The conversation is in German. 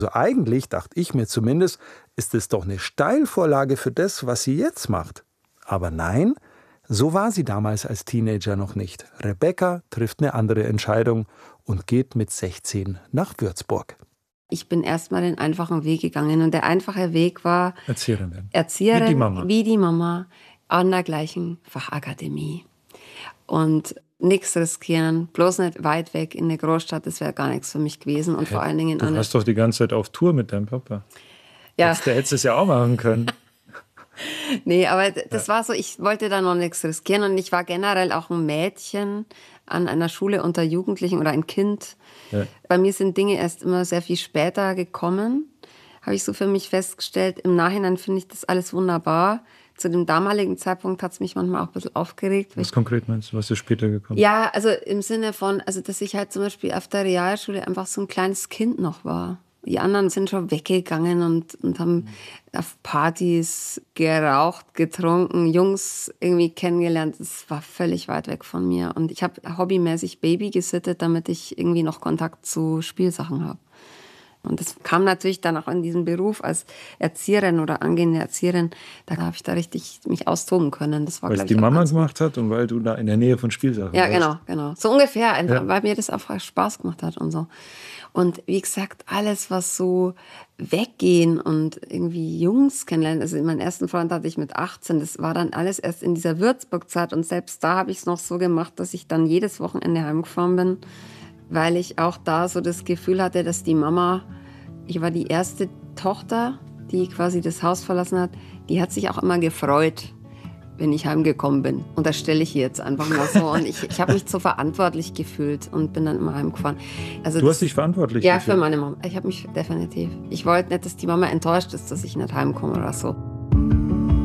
Also eigentlich, dachte ich mir zumindest, ist es doch eine Steilvorlage für das, was sie jetzt macht. Aber nein, so war sie damals als Teenager noch nicht. Rebecca trifft eine andere Entscheidung und geht mit 16 nach Würzburg. Ich bin erstmal den einfachen Weg gegangen und der einfache Weg war Erzieherin werden. Erzieherin, wie die Mama, an der gleichen Fachakademie. Und nichts riskieren, bloß nicht weit weg in eine Großstadt, das wäre gar nichts für mich gewesen. Und vor allen Dingen Du warst doch die ganze Zeit auf Tour mit deinem Papa. Ja. Der hättest es ja auch machen können. Nee, aber das war so, ich wollte da noch nichts riskieren und ich war generell auch ein Mädchen an einer Schule unter Jugendlichen oder ein Kind. Ja. Bei mir sind Dinge erst immer sehr viel später gekommen, habe ich so für mich festgestellt. Im Nachhinein finde ich das alles wunderbar. Zu dem damaligen Zeitpunkt hat es mich manchmal auch ein bisschen aufgeregt. Was konkret meinst du, was ist später gekommen? Ja, also im Sinne von, also dass ich halt zum Beispiel auf der Realschule einfach so ein kleines Kind noch war. Die anderen sind schon weggegangen und haben auf Partys geraucht, getrunken, Jungs irgendwie kennengelernt. Das war völlig weit weg von mir. Und ich habe hobbymäßig Baby gesittet, damit ich irgendwie noch Kontakt zu Spielsachen habe. Und das kam natürlich dann auch in diesem Beruf als Erzieherin oder angehende Erzieherin. Da habe ich da richtig mich austoben können. Das war, weil es die Mama gemacht hat und weil du da in der Nähe von Spielsachen warst. Ja, genau. So ungefähr, einfach, weil mir das einfach Spaß gemacht hat und so. Und wie gesagt, alles, was so weggehen und irgendwie Jungs kennenlernen. Also meinen ersten Freund hatte ich mit 18. Das war dann alles erst in dieser Würzburg-Zeit. Und selbst da habe ich es noch so gemacht, dass ich dann jedes Wochenende heimgefahren bin, weil ich auch da so das Gefühl hatte, dass die Mama, ich war die erste Tochter, die quasi das Haus verlassen hat, die hat sich auch immer gefreut, wenn ich heimgekommen bin. Und das stelle ich jetzt einfach mal so. Und ich habe mich so verantwortlich gefühlt und bin dann immer heimgefahren. Also du hast dich verantwortlich gefühlt? Ja, gefühlt? für meine Mama. Ich habe mich definitiv. Ich wollte nicht, dass die Mama enttäuscht ist, dass ich nicht heimkomme oder so.